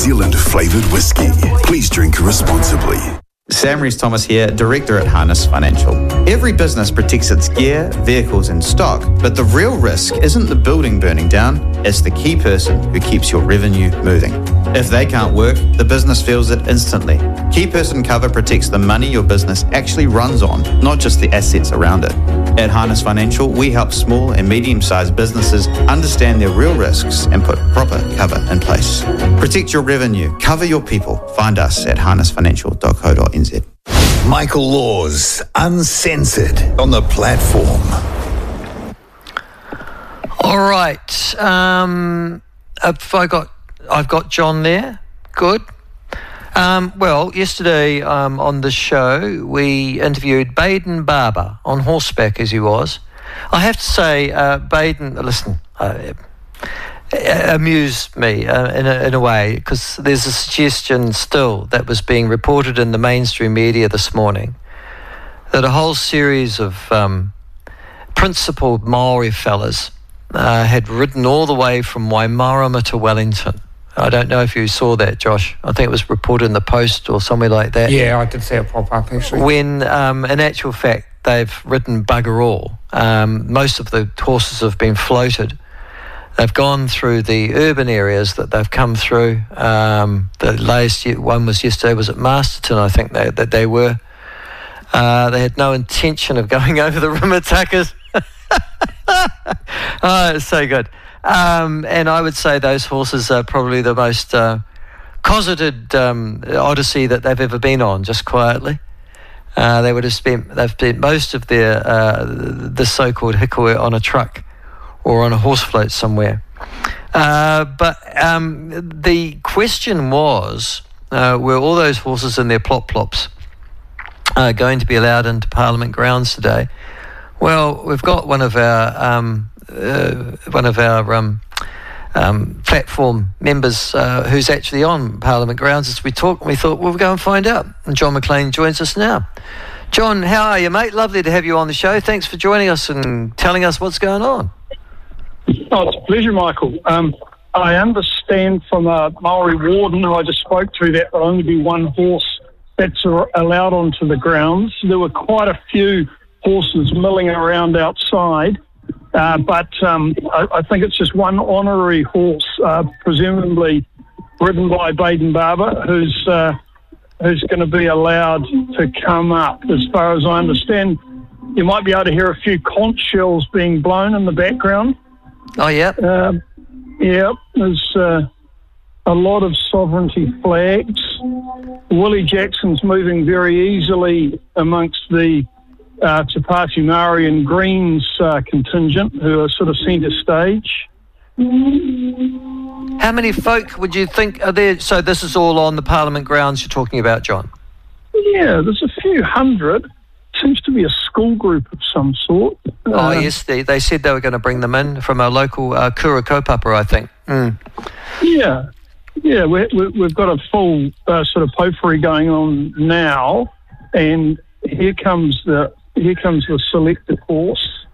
Zealand flavoured whiskey. Please drink responsibly. Sam Rees-Thomas here, Director at Harness Financial. Every business protects its gear, vehicles and stock, but the real risk isn't the building burning down, it's the key person who keeps your revenue moving. If they can't work, the business feels it instantly. Key person cover protects the money your business actually runs on, not just the assets around it. At Harness Financial, we help small and medium-sized businesses understand their real risks and put proper cover in place. Protect your revenue, cover your people. Find us at harnessfinancial.co.nz. Michael Laws, Uncensored, on the platform. All right. I've got John there. Good. Well, yesterday on the show, we interviewed Baden Barber on horseback, as he was. I have to say, Baden, listen, amused me in a way, because there's a suggestion still that was being reported in the mainstream media this morning that a whole series of principled Maori fellas had ridden all the way from Waimarama to Wellington. I don't know if you saw that, Josh. I think it was reported in the Post or somewhere like that. Yeah, I did see it pop up, actually. When, in actual fact, they've ridden bugger all. Most of the horses have been floated. They've gone through the urban areas that they've come through. The latest one was yesterday, was at Masterton, I think that they were. They had no intention of going over the Rimatakas. Oh, it's so good. And I would say those horses are probably the most cosseted odyssey that they've ever been on, just quietly. They've spent most of their the so-called hikoi on a truck or on a horse float somewhere. But the question was, were all those horses in their plop-plops going to be allowed into Parliament grounds today? Well, we've got one of our platform members who's actually on Parliament grounds as we talk, and we thought we'll go and find out. And John McLean joins us now. John, how are you, mate? Lovely to have you on the show. Thanks for joining us and telling us what's going on. Oh, it's a pleasure, Michael. I understand from a Maori warden who I just spoke to that there'll only be one horse that's allowed onto the grounds. There were quite a few horses milling around outside, but I think it's just one honorary horse, presumably ridden by Baden Barber, who's going to be allowed to come up. As far as I understand, you might be able to hear a few conch shells being blown in the background. Oh, yeah. Yeah, there's a lot of sovereignty flags. Willie Jackson's moving very easily amongst the Te Pāti Māori and Greens contingent, who are sort of centre stage. How many folk would you think are there? So this is all on the Parliament grounds you're talking about, John? Yeah, there's a few hundred. Seems to be a school group of some sort. Oh, yes, they said they were going to bring them in from a local Kura kaupapa, I think. Mm. Yeah, we've got a full sort of potpourri going on now, and here comes the selected horse.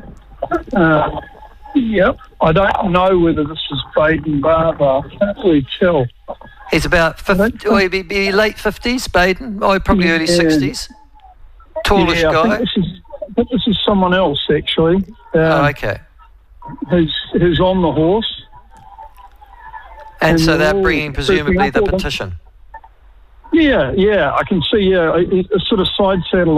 Yep, I don't know whether this is Baden Barber. I can't really tell. He's about 50, or he'd be late 50s, Baden, or probably early 60s. Tallish guy. I think this is someone else, actually. Okay. Who's on the horse. And so they're bringing presumably the petition. Yeah, I can see a sort of side saddle